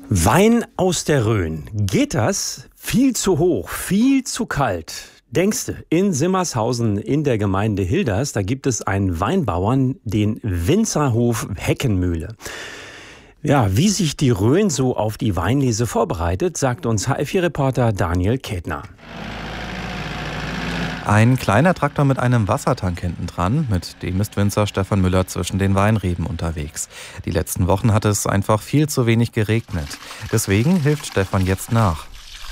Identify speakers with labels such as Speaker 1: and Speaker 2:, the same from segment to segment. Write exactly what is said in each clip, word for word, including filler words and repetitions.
Speaker 1: Wein aus der Rhön. Geht das? Viel zu hoch, viel zu kalt. Denkste, in Simmershausen in der Gemeinde Hilders, da gibt es einen Weinbauern, den Winzerhof Heckenmühle. Ja, wie sich die Rhön so auf die Weinlese vorbereitet, sagt uns H F vier-Reporter Daniel Kätner.
Speaker 2: Ein kleiner Traktor mit einem Wassertank hinten dran, mit dem ist Winzer Stefan Müller zwischen den Weinreben unterwegs. Die letzten Wochen hat es einfach viel zu wenig geregnet. Deswegen hilft Stefan jetzt nach.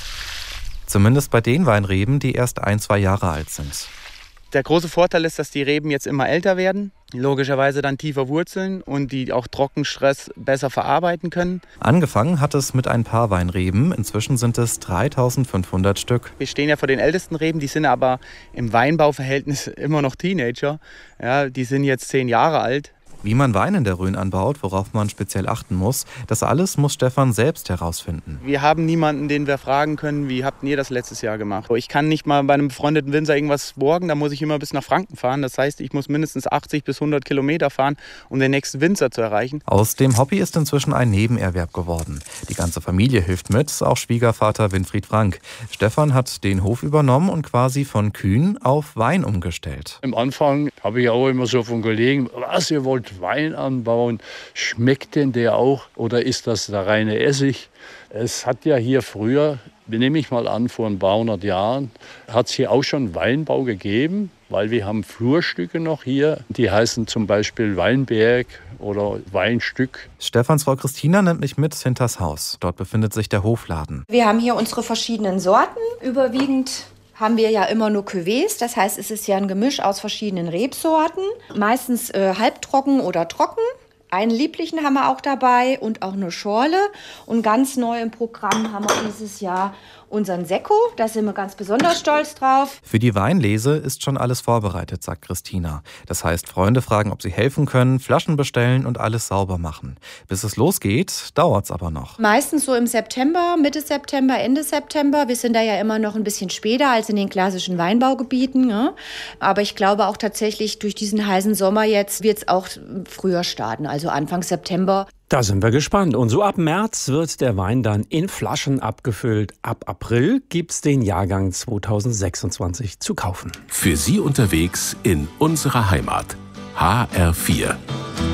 Speaker 2: Zumindest bei den Weinreben, die erst ein, zwei Jahre alt sind.
Speaker 3: Der große Vorteil ist, dass die Reben jetzt immer älter werden, logischerweise dann tiefer wurzeln und die auch Trockenstress besser verarbeiten können.
Speaker 2: Angefangen hat es mit ein paar Weinreben, inzwischen sind es dreitausendfünfhundert Stück.
Speaker 3: Wir stehen ja vor den ältesten Reben, die sind aber im Weinbauverhältnis immer noch Teenager. Ja, die sind jetzt zehn Jahre alt.
Speaker 2: Wie man Wein in der Rhön anbaut, worauf man speziell achten muss, das alles muss Stefan selbst herausfinden.
Speaker 3: Wir haben niemanden, den wir fragen können, wie habt ihr das letztes Jahr gemacht? Ich kann nicht mal bei einem befreundeten Winzer irgendwas borgen, da muss ich immer bis nach Franken fahren. Das heißt, ich muss mindestens achtzig bis hundert Kilometer fahren, um den nächsten Winzer zu erreichen.
Speaker 2: Aus dem Hobby ist inzwischen ein Nebenerwerb geworden. Die ganze Familie hilft mit, auch Schwiegervater Winfried Frank. Stefan hat den Hof übernommen und quasi von Kühen auf Wein umgestellt.
Speaker 4: Am Anfang habe ich auch immer so von Kollegen, was, ihr wollt Wein anbauen, schmeckt denn der auch oder ist das der reine Essig? Es hat ja hier früher, nehme ich mal an, vor ein paar hundert Jahren, hat es hier auch schon Weinbau gegeben, weil wir haben Flurstücke noch hier, die heißen zum Beispiel Weinberg oder Weinstück.
Speaker 2: Stefans Frau Christina nimmt mich mit hinters Haus. Dort befindet sich der Hofladen.
Speaker 5: Wir haben hier unsere verschiedenen Sorten, überwiegend haben wir ja immer nur Cuvées, das heißt, es ist ja ein Gemisch aus verschiedenen Rebsorten, meistens äh, halbtrocken oder trocken. Einen lieblichen haben wir auch dabei und auch eine Schorle. Und ganz neu im Programm haben wir dieses Jahr unseren Sekko. Da sind wir ganz besonders stolz drauf.
Speaker 2: Für die Weinlese ist schon alles vorbereitet, sagt Christina. Das heißt, Freunde fragen, ob sie helfen können, Flaschen bestellen und alles sauber machen. Bis es losgeht, dauert's aber noch.
Speaker 5: Meistens so im September, Mitte September, Ende September. Wir sind da ja immer noch ein bisschen später als in den klassischen Weinbaugebieten. Ja. Aber ich glaube auch tatsächlich, durch diesen heißen Sommer jetzt wird es auch früher starten, also Anfang September.
Speaker 1: Da sind wir gespannt. Und so ab März wird der Wein dann in Flaschen abgefüllt. Ab April gibt's den Jahrgang zweitausendsechsundzwanzig zu kaufen.
Speaker 6: Für Sie unterwegs in unserer Heimat. H R vier.